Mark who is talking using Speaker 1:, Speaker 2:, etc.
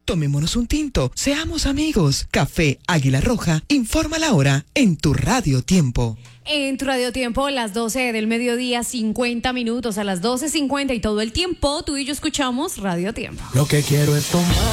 Speaker 1: Tomémonos un tinto, seamos amigos. Café Águila Roja, informa la hora en tu Radio Tiempo.
Speaker 2: En tu Radio Tiempo, las 12 del mediodía, 50 minutos, a las 12:50 y todo el tiempo, tú y yo escuchamos Radio Tiempo.
Speaker 3: Lo que quiero es tomar.